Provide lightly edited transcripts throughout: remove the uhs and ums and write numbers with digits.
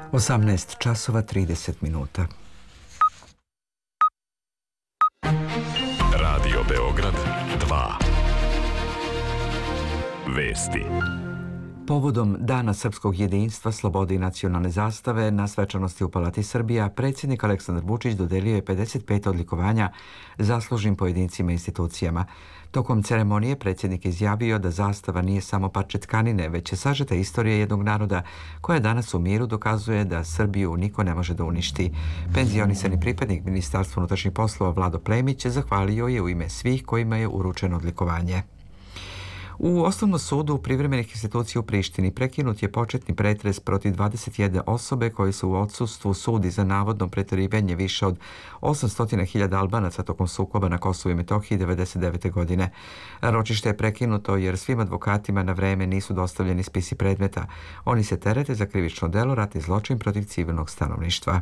18 časova 30 minuta. Radio Beograd 2. Vesti. Povodom Dana srpskog jedinstva, slobode i nacionalne zastave na svečanosti u Palati Srbija, predsjednik Aleksandar Vučić dodelio je 55 odlikovanja zaslužnim pojedincima i institucijama. Tokom ceremonije predsjednik izjavio da zastava nije samo parče tkanine, već je sažeta istorija jednog naroda koja danas u miru dokazuje da Srbiju niko ne može da uništi. Penzionisani pripadnik Ministarstva unutrašnjih poslova Vlado Plemić zahvalio je u ime svih kojima je uručeno odlikovanje. U Osnovnom sudu privremenih institucija u Prištini prekinut je početni pretres protiv 21 osobe koje su u odsustvu sudi za navodno preterivanje više od 800.000 Albanaca tokom sukoba na Kosovu i Metohiji 1999. godine. Ročište je prekinuto jer svim advokatima na vreme nisu dostavljeni spisi predmeta. Oni se terete za krivično delo ratni zločin protiv civilnog stanovništva.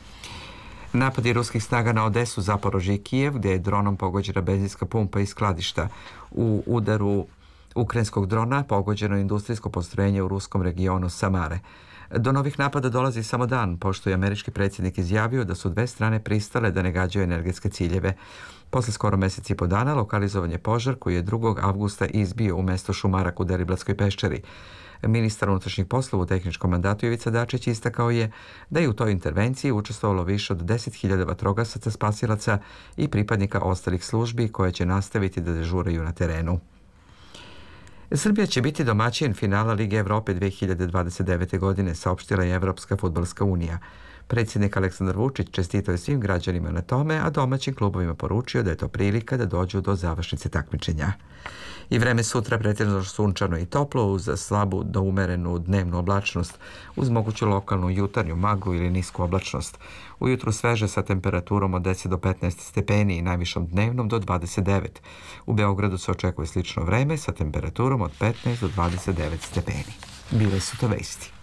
Napadi ruskih snaga na Odesu, Zaporožje i Kijev, gdje je dronom pogođena benzinska pumpa i skladišta. U udaru ukrajinskog drona pogođeno industrijsko postrojenje u ruskom regionu Samare. Do novih napada dolazi samo dan, pošto je američki predsjednik izjavio da su dve strane pristale da ne gađaju energetske ciljeve. Posle skoro mjesec i po dana lokalizovan je požar koji je 2. avgusta izbio u mesto Šumarak u Deriblatskoj peščari. Ministar unutrašnjih poslova u tehničkom mandatu Ivica Dačić istakao je da je u toj intervenciji učestvovalo više od 10.000 vatrogasaca, spasilaca i pripadnika ostalih službi koje će nastaviti da dežuraju na terenu. Srbija će biti domaćin finala Lige Evrope 2029. godine, saopštila je Evropska fudbalska unija. Predsjednik Aleksandar Vučić čestitao je svim građanima na tome, a domaćim klubovima poručio da je to prilika da dođu do završnice takmičenja. I vreme sutra pretežno sunčano i toplo uz slabu do umerenu dnevnu oblačnost, uz moguću lokalnu jutarnju maglu ili nisku oblačnost. Ujutru sveže sa temperaturom od 10 do 15 stepeni i najvišom dnevnom do 29. U Beogradu se očekuje slično vreme sa temperaturom od 15 do 29 stepeni. Bile su to vesti.